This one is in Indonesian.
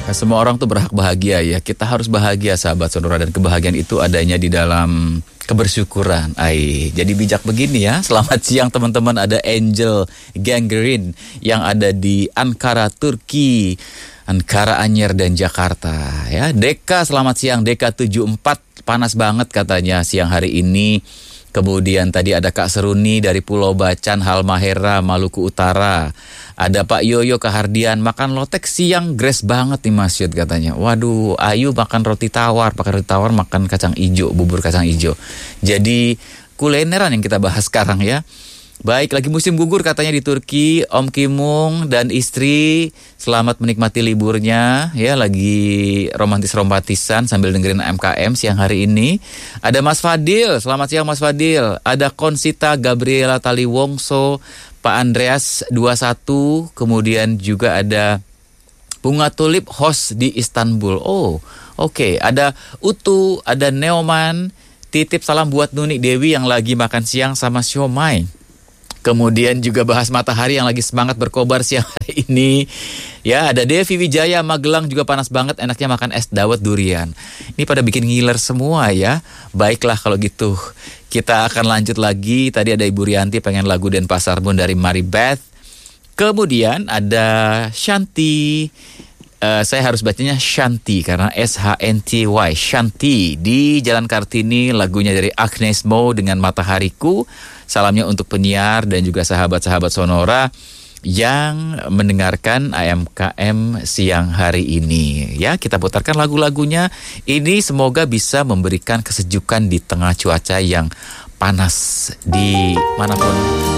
Semua orang tuh berhak bahagia ya. Kita harus bahagia sahabat Sonora, dan kebahagiaan itu adanya di dalam kebersyukuran. Jadi bijak begini ya. Selamat siang teman-teman. Ada Angel Ganggerin yang ada di Ankara, Turki. Ankara, Anyer dan Jakarta ya. Deka, selamat siang. Deka 74, panas banget katanya siang hari ini. Kemudian tadi ada Kak Seruni dari Pulau Bacan, Halmahera, Maluku Utara. Ada Pak Yoyo Kahardian, makan lotek siang gres banget nih Mas Yud katanya. Waduh, Ayu makan roti tawar, makan kacang ijo, bubur kacang ijo. Jadi kulineran yang kita bahas sekarang ya. Baik, lagi musim gugur katanya di Turki. Om Kimung dan istri selamat menikmati liburnya ya, lagi romantis-romantisan sambil dengerin MKM siang hari ini. Ada Mas Fadil, selamat siang Mas Fadil. Ada Konsita Gabriela Taliwongso, Pak Andreas 21, kemudian juga ada Bunga Tulip host di Istanbul. Oh, oke. Ada Utu, ada Neoman. Titip salam buat Nuni Dewi yang lagi makan siang sama siomay. Kemudian juga bahas matahari yang lagi semangat berkobar siang hari ini. Ya, ada Devi Wijaya, Magelang juga panas banget, enaknya makan es dawet durian. Ini pada bikin ngiler semua ya. Baiklah kalau gitu, kita akan lanjut lagi. Tadi ada Ibu Rianti pengen lagu Denpasar Bun dari Maribeth. Kemudian ada Shanti. Saya harus bacanya Shanti karena S-H-N-T-Y, Shanti di Jalan Kartini, lagunya dari Agnes Mo dengan Matahariku. Salamnya untuk penyiar dan juga sahabat-sahabat Sonora yang mendengarkan AMKM siang hari ini. Ya, kita putarkan lagu-lagunya. Ini semoga bisa memberikan kesejukan di tengah cuaca yang panas di manapun